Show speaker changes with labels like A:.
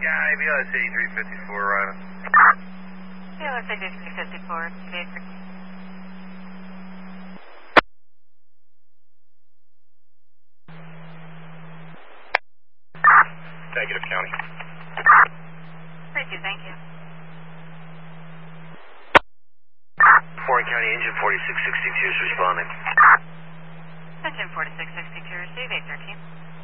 A: Sky, BLS 8354, arriving.
B: BLS 8354, Vader.
A: Negative, County.
B: 32, thank you.
A: Warren County, engine 4662 is responding.
B: Engine 4662, receive 813.